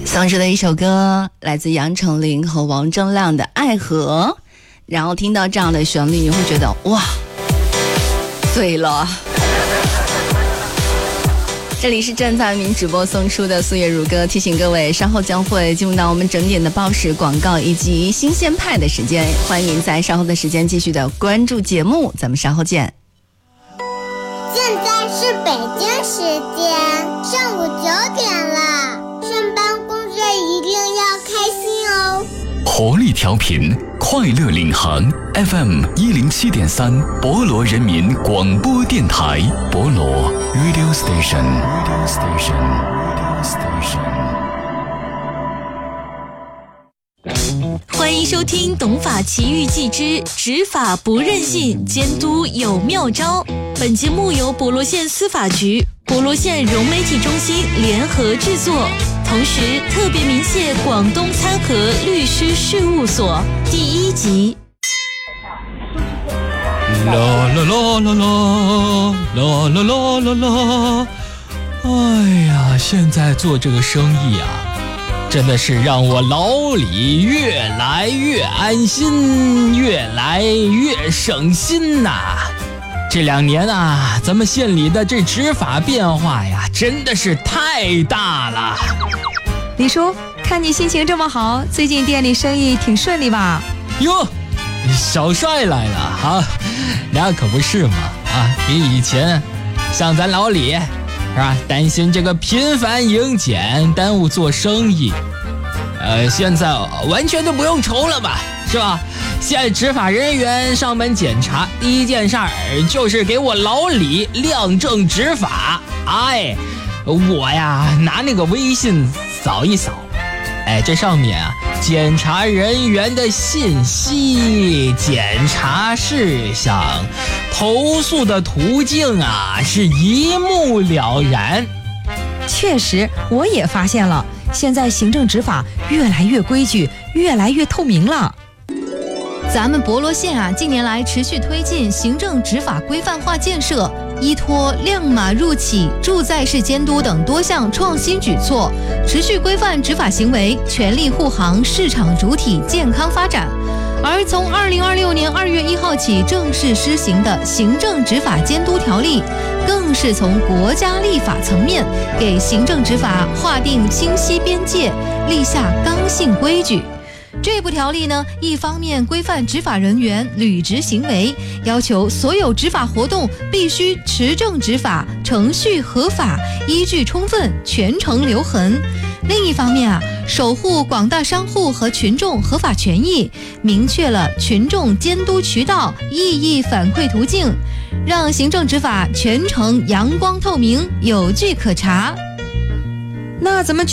送出的一首歌来自杨丞琳和王铮亮的《爱河》，然后听到这样的旋律你会觉得哇醉了。这里是正在为您直播送出的素叶如歌，提醒各位稍后将会进入到我们整点的报时广告以及新鲜派的时间，欢迎您在稍后的时间继续的关注节目，咱们稍后见。 现在是北京时间上午9点了，上班工作一定要开心哦。 活力调频，快乐领航 FM 107.3，博罗人民广播电台，博罗 Radio Station。 欢迎收听《懂法奇遇记之执法不任性，监督有妙招》。本节目由博罗县司法局、博罗县融媒体中心联合制作，同时特别鸣谢广东参和律师事务所。第1集。 啦啦啦啦啦啦啦啦啦啦！哎呀，现在做这个生意啊，真的是让我老李越来越安心，越来越省心呐。这2年啊，咱们县里的这执法变化呀，真的是太大了。 李叔，看你心情这么好，最近店里生意挺顺利吧？ 哟，小帅来了啊，那可不是嘛啊！比以前，像咱老李是吧，担心这个频繁迎检耽误做生意，现在完全都不用愁了吧，是吧？现在执法人员上门检查，第一件事儿就是给我老李亮证执法。哎，我呀拿那个微信扫一扫，哎，这上面啊检查人员的信息、检查事项、投诉的途径啊，是一目了然。 确实，我也发现了，现在行政执法越来越规矩，越来越透明了。 咱们博罗县啊，近年来持续推进行政执法规范化建设，依托亮码入企、住在式监督等多项创新举措，持续规范执法行为，全力护航市场主体健康发展。而从2026年2月1号起正式施行的行政执法监督条例，更是从国家立法层面给行政执法划定清晰边界，立下刚性规矩。这部条例呢，一方面规范执法人员履职行为，要求所有执法活动必须持证执法，程序合法，依据充分，全程留痕。另一方面啊，守护广大商户和群众合法权益，明确了群众监督渠道、异议反馈途径，让行政执法全程阳光透明，有据可查。 那咱们